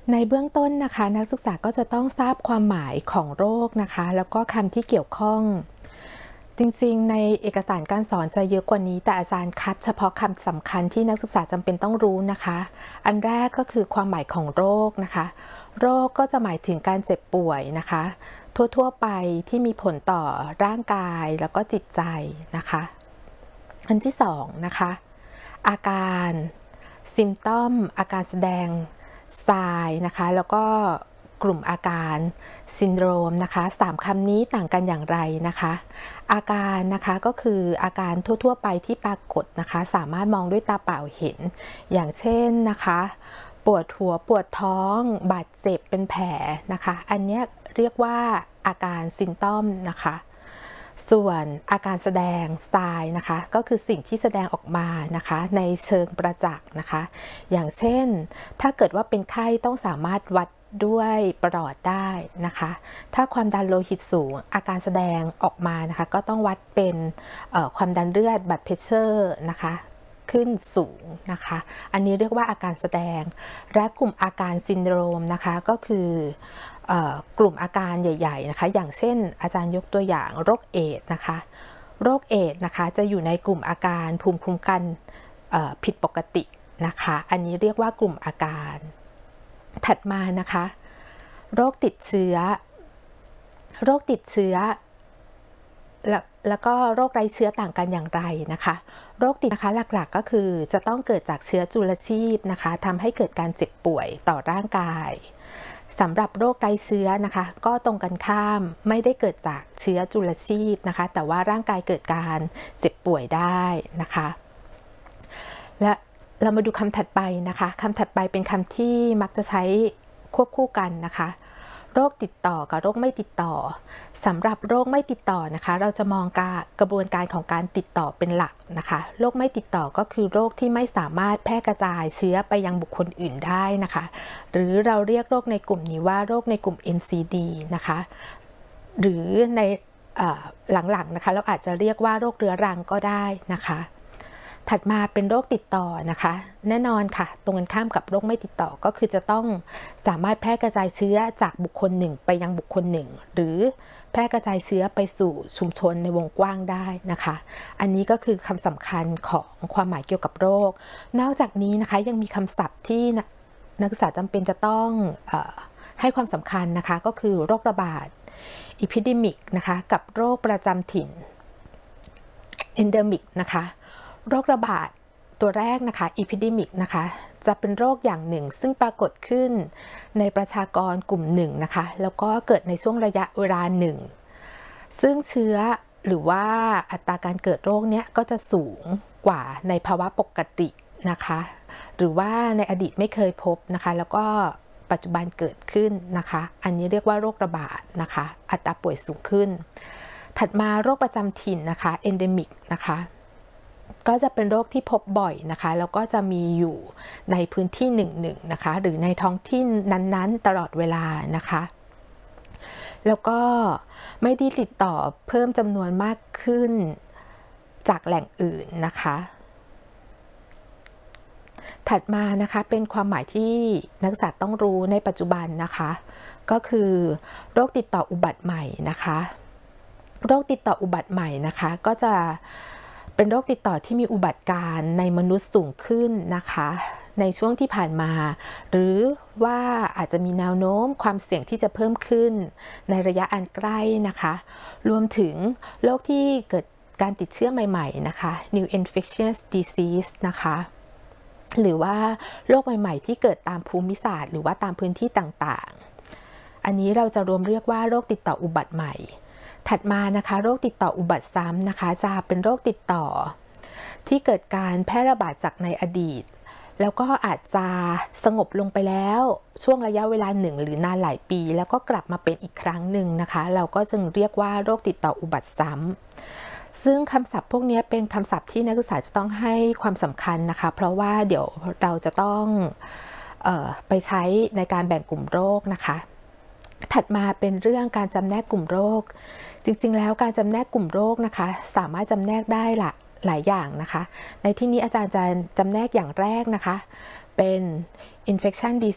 ในเบื้องต้นนะคะนักศึกษาก็จะต้องทราบความหมายของโรคนะคะแล้วก็คำที่เกี่ยวข้องจริงๆในเอกสารการสอนจะเยอะกว่านี้แต่อาจารย์คัดเฉพาะคำสำคัญที่นักศึกษาจำเป็นต้องรู้นะคะอันแรกก็คือความหมายของโรคนะคะโรคก็จะหมายถึงการเจ็บป่วยนะคะทั่วๆไปที่มีผลต่อร่างกายแล้วก็จิตใจนะคะอันที่สองนะคะอาการsymptom อาการแสดงsign นะคะแล้วก็กลุ่มอาการซินโดรมนะคะ3คำนี้ต่างกันอย่างไรนะคะอาการนะคะก็คืออาการทั่วๆไปที่ปรากฏนะคะสามารถมองด้วยตาเปล่าเห็นอย่างเช่นนะคะปวดหัวปวดท้องบาดเจ็บเป็นแผลนะคะอันนี้เรียกว่าอาการซิมตอมนะคะส่วนอาการแสดงsignนะคะก็คือสิ่งที่แสดงออกมานะคะในเชิงประจักษ์นะคะอย่างเช่นถ้าเกิดว่าเป็นไข้ต้องสามารถวัดด้วยปลอดได้นะคะถ้าความดันโลหิตสูงอาการแสดงออกมานะคะก็ต้องวัดเป็นความดันเลือดblood pressureนะคะขึ้นสูงนะคะอันนี้เรียกว่าอาการแสดงและกลุ่มอาการซินโดรมนะคะก็คือกลุ่มอาการใหญ่ๆนะคะอย่างเช่นอาจารย์ยกตัวอย่างโรคเอดส์นะคะโรคเอดส์นะคะจะอยู่ในกลุ่มอาการภูมิคุ้มกันผิดปกตินะคะอันนี้เรียกว่ากลุ่มอาการถัดมานะคะโรคติดเชื้อแล้วก็โรคไร้เชื้อต่างกันอย่างไรนะคะโรคติดนะคะหลักๆก็คือจะต้องเกิดจากเชื้อจุลชีพนะคะทำให้เกิดการเจ็บป่วยต่อร่างกายสำหรับโรคไร้เชื้อนะคะก็ตรงกันข้ามไม่ได้เกิดจากเชื้อจุลชีพนะคะแต่ว่าร่างกายเกิดการเจ็บป่วยได้นะคะและเรามาดูคำถัดไปนะคะคำถัดไปเป็นคำที่มักจะใช้ควบคู่กันนะคะโรคติดต่อกับโรคไม่ติดต่อสำหรับโรคไม่ติดต่อนะคะเราจะมองกระบวนการของการติดต่อเป็นหลักนะคะโรคไม่ติดต่อก็คือโรคที่ไม่สามารถแพร่กระจายเชื้อไปยังบุคคลอื่นได้นะคะหรือเราเรียกโรคในกลุ่มนี้ว่าโรคในกลุ่ม NCD นะคะหรือในหลังๆนะคะเราอาจจะเรียกว่าโรคเรื้อรังก็ได้นะคะถัดมาเป็นโรคติดต่อนะคะแน่นอนค่ะตรงกันข้ามกับโรคไม่ติดต่อก็คือจะต้องสามารถแพร่กระจายเชื้อจากบุคคลหนึ่งไปยังบุคคลหนึ่งหรือแพร่กระจายเชื้อไปสู่ชุมชนในวงกว้างได้นะคะอันนี้ก็คือคำสำคัญของความหมายเกี่ยวกับโรคนอกจากนี้นะคะยังมีคำศัพท์ที่นักศึกษาจำเป็นจะต้องให้ความสำคัญนะคะก็คือโรคระบาด epidemic นะคะกับโรคประจำถิ่น endemic นะคะโรคระบาดตัวแรกนะคะ epidemic นะคะจะเป็นโรคอย่างหนึ่งซึ่งปรากฏขึ้นในประชากรกลุ่มหนึ่งนะคะแล้วก็เกิดในช่วงระยะเวลาหนึ่งซึ่งเชื้อหรือว่าอัตราการเกิดโรคเนี้ยก็จะสูงกว่าในภาวะปกตินะคะหรือว่าในอดีตไม่เคยพบนะคะแล้วก็ปัจจุบันเกิดขึ้นนะคะอันนี้เรียกว่าโรคระบาดนะคะอัตราป่วยสูงขึ้นถัดมาโรคประจำถิ่นนะคะ endemic นะคะก็จะเป็นโรคที่พบบ่อยนะคะแล้วก็จะมีอยู่ในพื้นที่หนึ่งนะคะหรือในท้องที่นั้นๆตลอดเวลานะคะแล้วก็ไม่ได้ติดต่อเพิ่มจำนวนมากขึ้นจากแหล่งอื่นนะคะถัดมานะคะเป็นความหมายที่นักศึกษาต้องรู้ในปัจจุบันนะคะก็คือโรคติดต่ออุบัติใหม่นะคะโรคติดต่ออุบัติใหม่นะคะก็จะเป็นโรคติดต่อที่มีอุบัติการในมนุษย์สูงขึ้นนะคะในช่วงที่ผ่านมาหรือว่าอาจจะมีแนวโน้มความเสี่ยงที่จะเพิ่มขึ้นในระยะอันใกล้นะคะรวมถึงโรคที่เกิดการติดเชื้อใหม่ๆนะคะ new infectious disease นะคะหรือว่าโรคใหม่ๆที่เกิดตามภูมิศาสตร์หรือว่าตามพื้นที่ต่างๆอันนี้เราจะรวมเรียกว่าโรคติดต่ออุบัติใหม่ถัดมานะคะโรคติดต่ออุบัติซ้ำนะคะจะเป็นโรคติดต่อที่เกิดการแพร่ระบาดจากในอดีตแล้วก็อาจจะสงบลงไปแล้วช่วงระยะเวลาหนึ่งหรือนานหลายปีแล้วก็กลับมาเป็นอีกครั้งหนึ่งนะคะเราก็จึงเรียกว่าโรคติดต่ออุบัติซ้ำซึ่งคำศัพท์พวกนี้เป็นคำศัพท์ที่นักศึกษาจะต้องให้ความสำคัญนะคะเพราะว่าเดี๋ยวเราจะต้องไปใช้ในการแบ่งกลุ่มโรคนะคะถัดมาเป็นเรื่องการจำแนกกลุ่มโรคจริงๆแล้วการจำแนกกลุ่มโรคนะคะสามารถจำแนกได้หลายอย่างนะคะในที่นี้อาจารย์จะจำแนกอย่างแรกนะคะเป็น infection disease